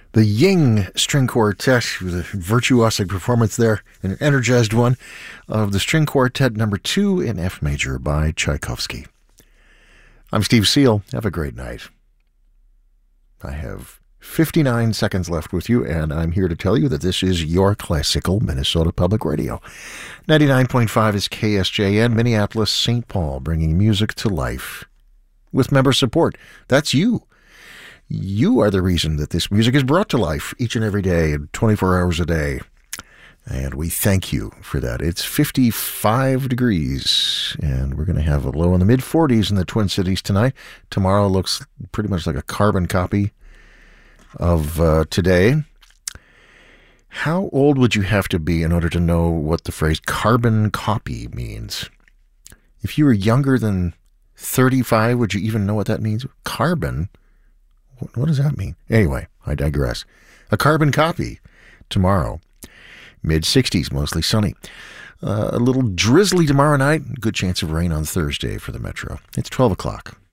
The Ying String Quartet with a virtuosic performance there, an energized one, of the String Quartet number 2 in F major by Tchaikovsky. I'm Steve Seal. Have a great night. I have 59 seconds left with you, and I'm here to tell you that this is your classical Minnesota Public Radio. 99.5 is KSJN, Minneapolis, St. Paul, bringing music to life with member support. That's you. You are the reason that this music is brought to life each and every day, 24 hours a day. And we thank you for that. It's 55 degrees, and we're going to have a low in the mid-40s in the Twin Cities tonight. Tomorrow looks pretty much like a carbon copy of today. How old would you have to be in order to know what the phrase carbon copy means? If you were younger than 35, would you even know what that means? Carbon? What does that mean? Anyway, I digress. A carbon copy tomorrow. Mid-60s, mostly sunny. A little drizzly tomorrow night. Good chance of rain on Thursday for the metro. It's 12 o'clock.